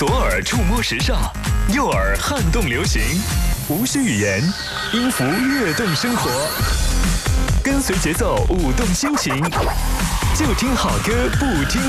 左耳触摸时尚，右耳撼动流行，无需语言，音符跃动生活，跟随节奏舞动心情，就听好歌不听